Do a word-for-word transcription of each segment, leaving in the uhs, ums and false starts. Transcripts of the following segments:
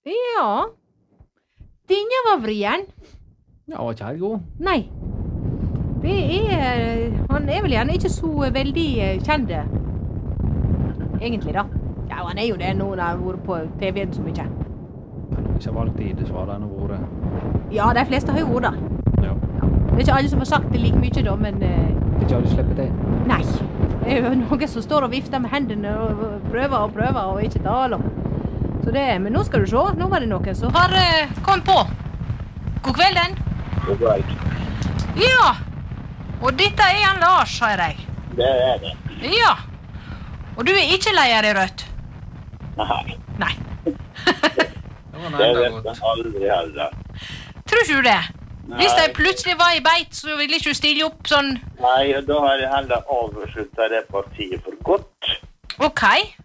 Ja. Denne var vrien. Ja, var ikke helt god. Nei. Det er... Han er vel gjerne ikke så veldig kjent. Egentlig, da. Ja, han er jo det nå når han har vært på T V-en så mye. Hvis jeg valgte tid, så har den vært. Ja, de fleste har jo vært da. Ja. Det er ikke alle som får sagt det like mye da, men... Det er ikke alle slipper til. Nei. Det er jo noen som står og vifter med hendene og prøver og prøver og ikke taler. Så det... Men nå skal du se. Nå var det noen som har uh, kommet på. God kvelden. God kveld. Ja. Og dette er han Lars, har jeg. Det er det. Ja. Og du er ikke leier i Rødt? Nei. Nei. Det vet jeg aldri heller. Tror ikke du det? Hvis de plutselig var i beit, så ville ikke du stille opp sånn... Nei, og da har jeg heller avsluttet det partiet for godt. Ok.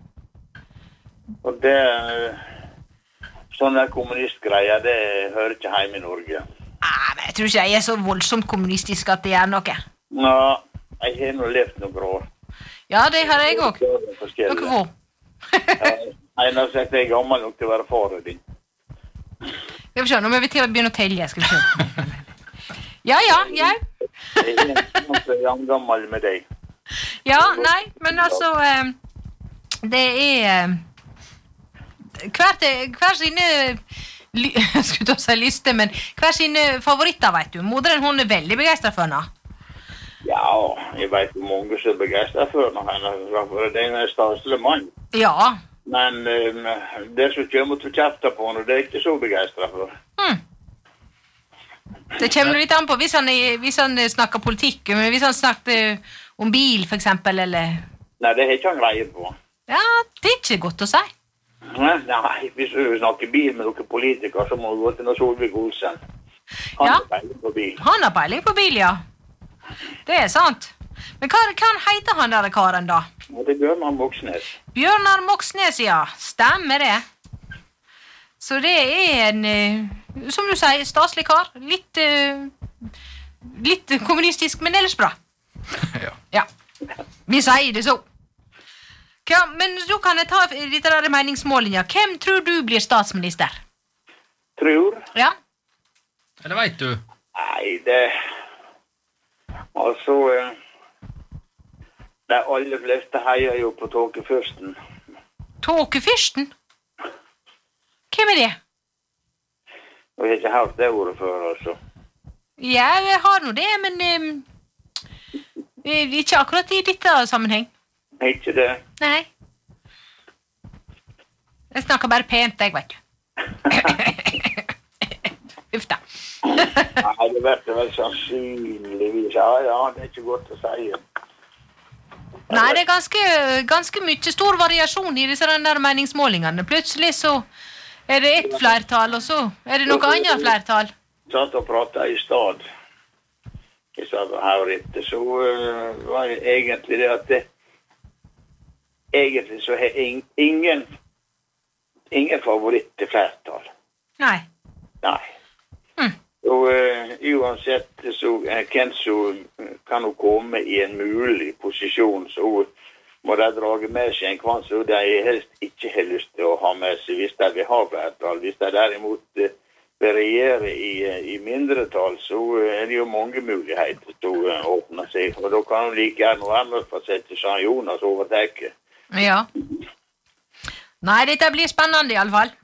Og det... Sånne kommunistgreier, det hører ikke hjemme i Norge. Ah, men jeg tror ikke jeg er så voldsomt kommunistisk at det gjør noe. Ja, jeg har nå levd noen år. Ja, det har jeg også. Dere få. Jeg har sagt jeg er gammel nok til å være faren din. Skal vi se, nå må vi til å begynne å telle, skal vi se. Ja, ja, ja. Jeg er ikke gammel med deg. Ja, nei, men altså, eh, det er eh, hvert, hver sine, ly, jeg skulle ta seg liste, men hver sine favoritter, vet du. Moderen, hun er veldig begeistret for henne. Ja, jeg vet hvor mange som er begeistret for henne. Det er en staselig mann. Ja. Men um, det som kommer til å kjefte på henne, det er ikke så begeistret for. Hmm. Det kommer litt an på hvis han, hvis han snakker politikk, men hvis han snakker om bil, for eksempel, eller... Nei, det er ikke han greie på. Ja, det er ikke godt å si. Nei, nei, hvis du snakker bil med noen politikere, så må du gå til noe Solvik-Olsen. Han Ja. har peiling på bil. Han har peiling på bil, ja. Det er sant. Men hva, hva heter han der karen, da? Og det er Bjørnar Moxnes. Bjørnar Moxnes, ja. Stemmer det. Så det er en, uh, som du sier, staselig kar. Litt, uh, litt kommunistisk, men ellers bra. Ja. Ja. Vi sier det så. Hva, men så kan jeg ta litt av de meningsmålene. Hvem tror du blir statsminister? Tror? Ja. Eller vet du? Nei, det... Altså... Uh, de aller fleste heier jo på Tåkefyrsten. Tåkefyrsten? Hvem er det? Jeg har ikke hørt det ordet før, altså. Ja, jeg har nå det, men um, ikke akkurat i dette sammenheng. Ikke det? Nei. Jeg snakker bare pent, jeg, vet du. Uff da. Nei, det vet jeg vel sannsynligvis. Ja, ja, det er ikke godt å si. Nei, det er ganske, ganske mye stor variasjon i disse der meningsmålingene. Plutselig så er det ett flertall, og så er det noe annet flertall. Jeg satt og pratet i stad. Jeg satt her og ritte, så uh, var det egentlig det at det... Egentlig så har ing, ingen, ingen favoritt til flertall. Nei. Nei. Hm. Og uh, uansett så uh, hvem som kan jo komme i en mulig posisjon, så må de drage med seg en kvann som de helst ikke har lyst til å ha med seg hvis de vil ha flertall. Hvis de derimot uh, vil regjere i, uh, i mindretall, så uh, er det jo mange muligheter til å uh, åpne seg. Og da kan de like gjerne være med for å sette Jan Jonas overtekke. Ja. Nei, dette blir spennende i alle fall.